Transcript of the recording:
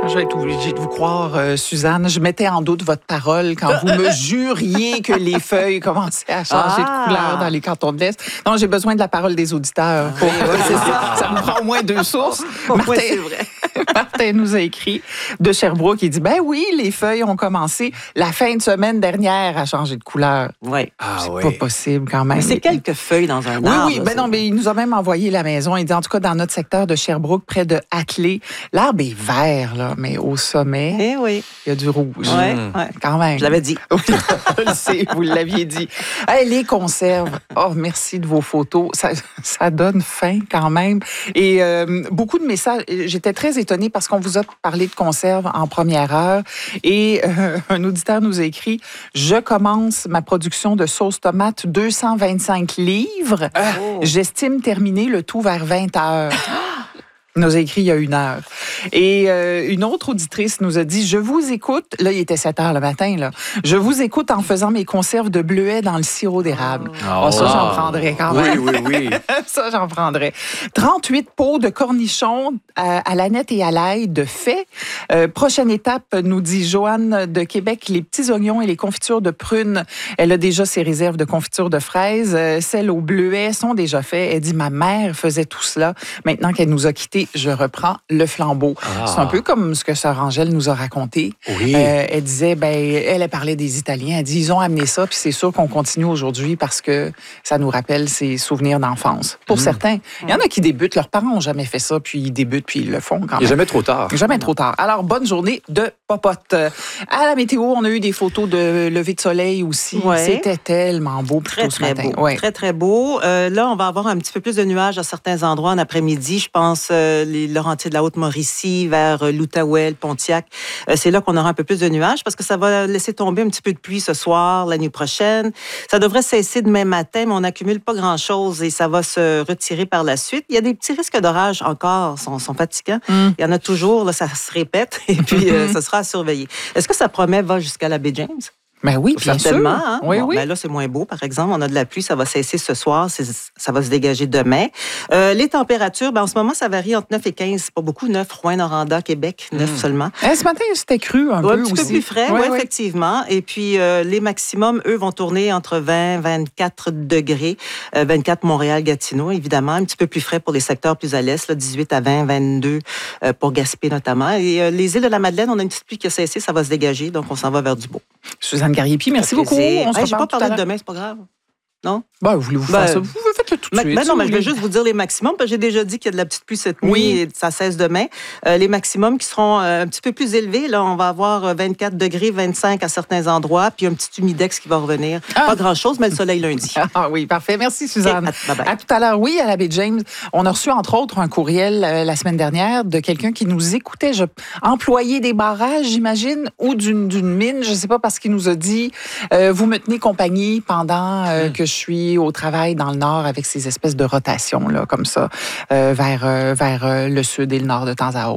Je vais être obligée de vous croire, Suzanne. Je mettais en doute votre parole quand vous me juriez que les feuilles commençaient à changer de couleur dans les cantons de l'Est. Non, j'ai besoin de la parole des auditeurs. C'est ça. Ça me prend au moins 2 sources. C'est vrai. Martin nous a écrit de Sherbrooke. Il dit, ben oui, les feuilles ont commencé la fin de semaine dernière à changer de couleur. Oui. C'est pas possible quand même. Mais c'est quelques feuilles dans un arbre. Oui, ben non, mais il nous a même envoyé la maison. Il dit, en tout cas, dans notre secteur de Sherbrooke, près de Hâtelé, l'arbre est vert, là, mais au sommet, Eh oui. il y a du rouge. Ouais. Quand même. Je l'avais dit. Oui, je le sais, vous l'aviez dit. Hey, les conserves, oh, merci de vos photos. Ça donne faim quand même. Et beaucoup de messages. J'étais très étonnée parce qu'on vous a parlé de conserves en première heure. Et un auditeur nous a écrit, je commence ma production de sauce tomate 225 livres. J'estime terminer le tout vers 20 heures. Il nous a écrit il y a 1 heure. Et une autre auditrice nous a dit, je vous écoute, là il était 7 heures le matin, là. Je vous écoute en faisant mes conserves de bleuets dans le sirop d'érable. Ça, j'en prendrais quand même. Oui. Ça, j'en prendrais. 38 pots de cornichons à l'aneth et à l'ail de fait. Prochaine étape, nous dit Joanne de Québec, les petits oignons et les confitures de prunes. Elle a déjà ses réserves de confitures de fraises. Celles au bleuet sont déjà faites. Elle dit, ma mère faisait tout cela. Maintenant qu'elle nous a quittés, je reprends le flambeau. C'est un peu comme ce que Sœur Angèle nous a raconté. Oui. Elle disait, elle parlait des Italiens. Elle dit, ils ont amené ça, puis c'est sûr qu'on continue aujourd'hui parce que ça nous rappelle ses souvenirs d'enfance. Pour certains, il y en a qui débutent. Leurs parents n'ont jamais fait ça, puis ils débutent, puis ils le font quand même. Il n'est jamais trop tard. Jamais trop tard. Alors, bonne journée de popote. À la météo, on a eu des photos de lever de soleil aussi. Ouais. C'était tellement beau plus tôt ce matin. Beau. Très, très beau. Là, on va avoir un petit peu plus de nuages à certains endroits en après-midi. Je pense les Laurentides de la Haute-Mauricie, vers l'Outaouais, le Pontiac. C'est là qu'on aura un peu plus de nuages parce que ça va laisser tomber un petit peu de pluie ce soir, la nuit prochaine. Ça devrait cesser demain matin, mais on n'accumule pas grand-chose et ça va se retirer par la suite. Il y a des petits risques d'orage encore, sont fatigants. Il y en a toujours, là, ça se répète et puis ça sera à surveiller. Est-ce que ça promet va jusqu'à la baie James? Ben oui, bien certainement. sûr. Hein? Oui, bon, oui. ben là, c'est moins beau, par exemple. On a de la pluie, ça va cesser ce soir, ça va se dégager demain. Les températures, en ce moment, ça varie entre 9 et 15. C'est pas beaucoup, 9, Rouyn-Noranda, Québec, 9 seulement. Ce matin, c'était cru un peu Un petit aussi. peu plus frais, oui, effectivement. Et puis, les maximums, eux, vont tourner entre 20 24 degrés. 24 Montréal-Gatineau, évidemment. Un petit peu plus frais pour les secteurs plus à l'est, là, 18 à 20, 22 pour Gaspé notamment. Et les îles de la Madeleine, on a une petite pluie qui a cessé, ça va se dégager, donc on s'en va vers du beau. Suzanne Gariepi, merci beaucoup. On se j'ai pas reparle tout à parlé de l'heure. demain, c'est pas grave. Non? Voulez-vous faire ça? Vous faites-le tout de suite. Non, mais je vais juste vous dire les maximums, parce que j'ai déjà dit qu'il y a de la petite pluie cette nuit et ça cesse demain. Les maximums qui seront un petit peu plus élevés, là, on va avoir 24 degrés, 25 à certains endroits, puis un petit humidex qui va revenir. Pas grand-chose, mais le soleil lundi. Ah oui, parfait. Merci, Suzanne. Okay, à tout à l'heure. Oui, à la baie James, on a reçu, entre autres, un courriel la semaine dernière de quelqu'un qui nous écoutait, employé des barrages, j'imagine, ou d'une mine, je ne sais pas, parce qu'il nous a dit, vous me tenez compagnie pendant que je suis au travail dans le nord avec ces espèces de rotations, là, comme ça, vers le sud et le nord de temps à autre.